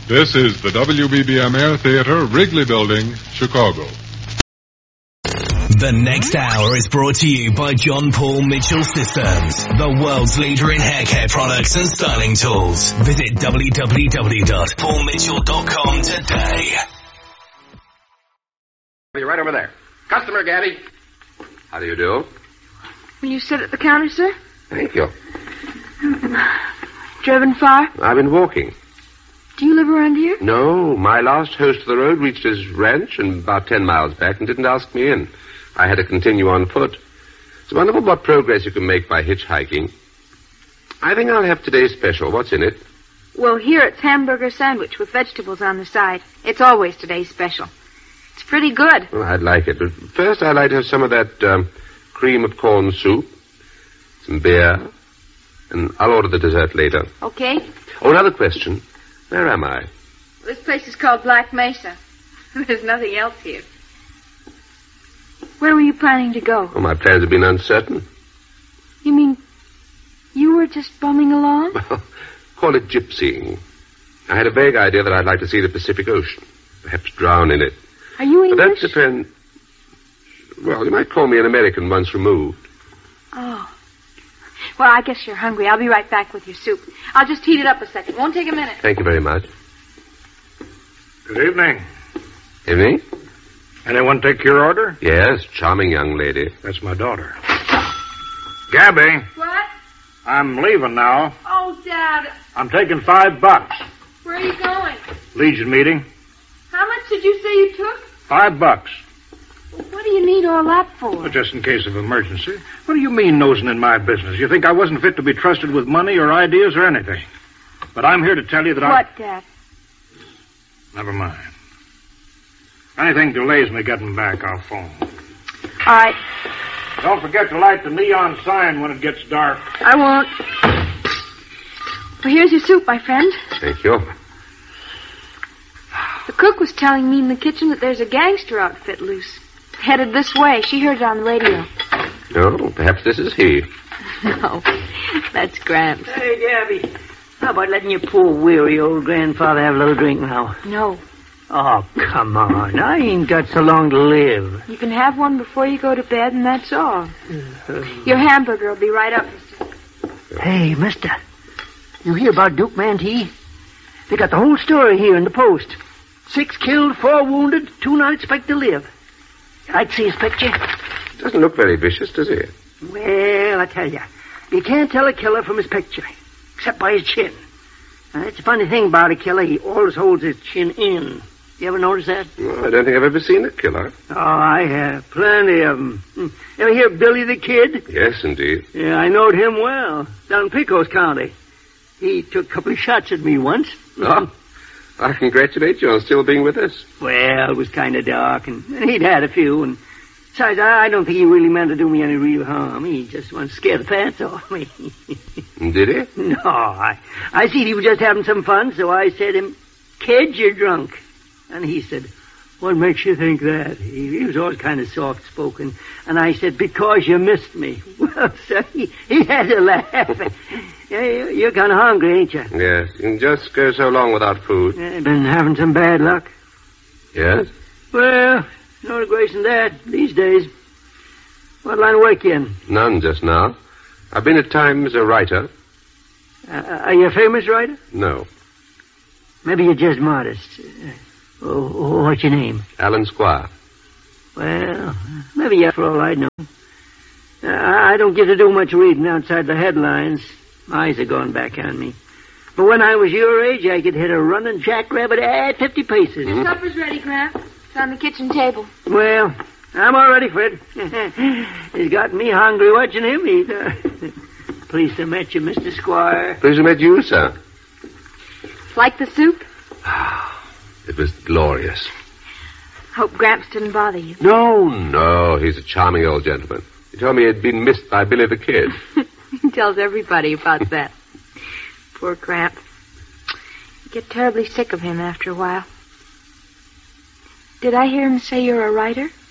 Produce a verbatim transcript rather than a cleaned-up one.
This is the W B B M Air Theater, Wrigley Building, Chicago. The next hour is brought to you by John Paul Mitchell Systems, the world's leader in hair care products and styling tools. Visit w w w dot paul mitchell dot com today. You're right over there. Customer, Gabby. How do you do? Will you sit at the counter, sir? Thank you. Driven far? I've been walking. Do you live around here? No, my last host of the road reached his ranch and about ten miles back and didn't ask me in. I had to continue on foot. It's wonderful what progress you can make by hitchhiking. I think I'll have today's special. What's in it? Well, here it's hamburger sandwich with vegetables on the side. It's always today's special. It's pretty good. Well, I'd like it, but first I'd like to have some of that um, cream of corn soup, some beer, and I'll order the dessert later. Okay. Oh, another question. Where am I? This place is called Black Mesa. There's nothing else here. Where were you planning to go? Well, my plans have been uncertain. You mean you were just bumming along? Well, call it gypsying. I had a vague idea that I'd like to see the Pacific Ocean. Perhaps drown in it. Are you English? But that depends... Well, you might call me an American once removed. Oh. Well, I guess you're hungry. I'll be right back with your soup. I'll just heat it up a second. Won't take a minute. Thank you very much. Good evening. Evening? Anyone take your order? Yes, charming young lady. That's my daughter. Gabby. What? I'm leaving now. Oh, Dad. I'm taking five bucks. Where are you going? Legion meeting. How much did you say you took? Five bucks. What do you need all that for? Well, just in case of emergency. What do you mean nosing in my business? You think I wasn't fit to be trusted with money or ideas or anything? But I'm here to tell you that I... What, Dad? Never mind. If anything delays me getting back, I'll phone. All right. Don't forget to light the neon sign when it gets dark. I won't. Well, here's your soup, my friend. Thank you. The cook was telling me in the kitchen that there's a gangster outfit loose. Headed this way. She heard it on the radio. Oh, perhaps this is he. No, that's Gramps. Hey, Gabby. How about letting your poor, weary old grandfather have a little drink now? No. Oh, come on. I ain't got so long to live. You can have one before you go to bed, and that's all. Your hamburger will be right up, mister. Hey, mister. You hear about Duke Mantee? They got the whole story here in the Post. Six killed, four wounded, two not expect to live. I'd see his picture. Doesn't look very vicious, does he? Well, I tell you, you can't tell a killer from his picture, except by his chin. Now, that's a funny thing about a killer. He always holds his chin in. You ever notice that? Well, I don't think I've ever seen a killer. Oh, I have. Plenty of them. Ever hear of Billy the Kid? Yes, indeed. Yeah, I knowed him well. Down in Pecos County. He took a couple of shots at me once. Oh, I congratulate you on still being with us. Well, it was kind of dark, and, and he'd had a few, and besides, I, I don't think he really meant to do me any real harm. He just wanted to scare the pants off me. Did he? No, I, I see he was just having some fun, so I said to him, "Kid, you're drunk." And he said, "What makes you think that?" He, he was always kind of soft-spoken. And I said, "Because you missed me." Well, sir, he, he had to laugh. Yeah, you're kind of hungry, ain't you? Yes, you can just go so long without food. Yeah, been having some bad luck. Yes? Well, no disgrace in that these days. What line of work you in? None just now. I've been at times a writer. Uh, are you a famous writer? No. Maybe you're just modest. Uh, oh, what's your name? Alan Squire. Well, maybe you, for all I know. Uh, I don't get to do much reading outside the headlines. My eyes are going back on me. But when I was your age, I could hit a running jackrabbit at fifty paces. Your supper's ready, Gramp. It's on the kitchen table. Well, I'm all ready, Fred. He's got me hungry watching him eat. Pleased to meet you, Mister Squire. Pleased to meet you, sir. Like the soup? It was glorious. Hope Gramps didn't bother you. No, no. He's a charming old gentleman. He told me he'd been missed by Billy the Kid. He tells everybody about that. Poor Gramp. You get terribly sick of him after a while. Did I hear him say you're a writer?